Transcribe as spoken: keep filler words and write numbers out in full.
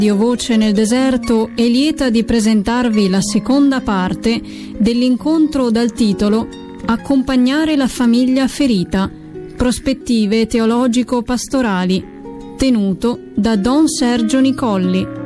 Dio Voce nel Deserto è lieta di presentarvi la seconda parte dell'incontro dal titolo Accompagnare la famiglia ferita, prospettive teologico-pastorali, tenuto da Don Sergio Nicolli.